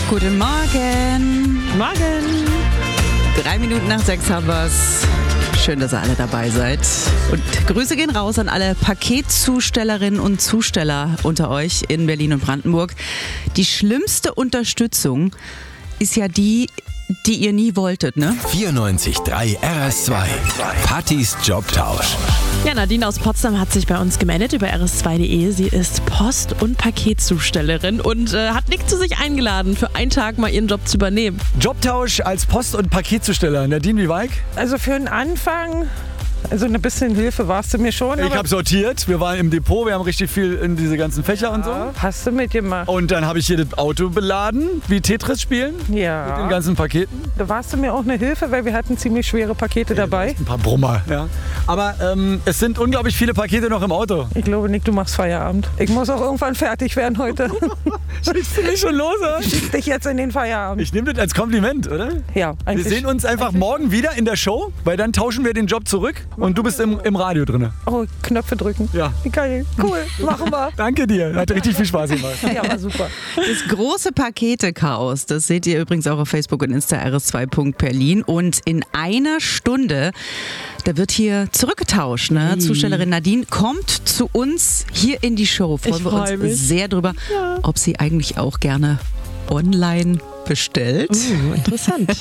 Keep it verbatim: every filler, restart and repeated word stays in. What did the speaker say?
Guten Morgen. Morgen. Drei Minuten nach sechs haben wir's. Schön, dass ihr alle dabei seid. Und Grüße gehen raus an alle Paketzustellerinnen und Zusteller unter euch in Berlin und Brandenburg. Die schlimmste Unterstützung ist ja die, die ihr nie wolltet, ne? vierundneunzig Komma drei R S zwei. Pattys Jobtausch. Ja, Nadine aus Potsdam hat sich bei uns gemeldet über R S zwei Punkt de. Sie ist Post- und Paketzustellerin und äh, hat Nick zu sich eingeladen, für einen Tag mal ihren Job zu übernehmen. Jobtausch als Post- und Paketzusteller. Nadine, wie weit? Also für den Anfang, also ein bisschen Hilfe warst du mir schon. Ich habe sortiert. Wir waren im Depot. Wir haben richtig viel in diese ganzen Fächer und so. Hast du mitgemacht? Und dann habe ich hier das Auto beladen, wie Tetris spielen. Mit den Ja. ganzen Paketen. Da warst du mir auch eine Hilfe, weil wir hatten ziemlich schwere Pakete dabei. Ein paar Brummer, ja. Aber ähm, es sind unglaublich viele Pakete noch im Auto. Ich glaube, Nick, du machst Feierabend. Ich muss auch irgendwann fertig werden heute. Schickst du mich schon los, oder? Schick dich jetzt in den Feierabend. Ich nehme das als Kompliment, oder? Ja, Wir eigentlich. sehen uns einfach morgen wieder in der Show, weil dann tauschen wir den Job zurück und du bist im, im Radio drin. Oh, Knöpfe drücken. Ja. Geil. Cool. Machen wir. Danke dir. Hat richtig viel Spaß gemacht. Ja, war super. Das große Pakete-Chaos, das seht ihr übrigens auch auf Facebook und Insta R S zwei Punkt Berlin. Und in einer Stunde, da wird hier zurückgetauscht. Ne? Hey. Zustellerin Nadine kommt zu uns hier in die Show. Freuen Ich wir freu uns mich. sehr drüber, ob sie eigentlich auch gerne online bestellt. Uh, interessant.